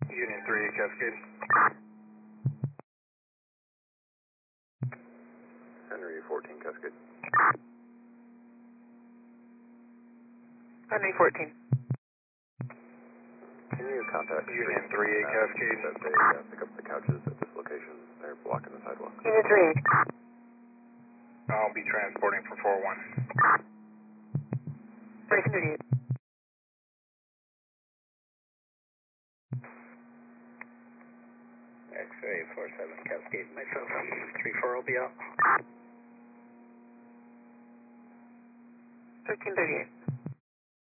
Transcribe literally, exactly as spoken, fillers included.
Union three eight Cascade. Henry fourteen Cascade. Henry fourteen. Can you contact Union three eight Cascade. that they uh, pick up the couches at this location? They're blocking the sidewalk. Unit three. I'll be transporting for four one. Breaking duty. X-ray four seven Cascade, myself, three four will be out. thirteen thirty-eight.